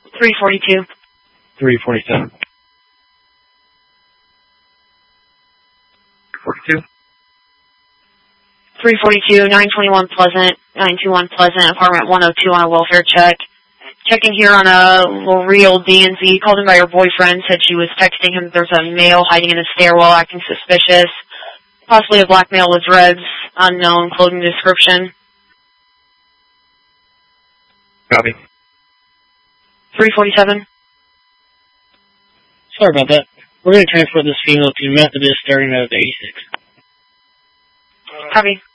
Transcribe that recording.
342. 347. 42. 342, 921 Pleasant, 921 Pleasant, apartment 102 on a welfare check. Checking here on a real DNZ, called in by her boyfriend, said she was texting him there's a male hiding in a stairwell acting suspicious. Possibly a black male with dreads, unknown, clothing description. Copy. 347. Sorry about that. We're going to transport this female to Methodist starting at 86. Copy.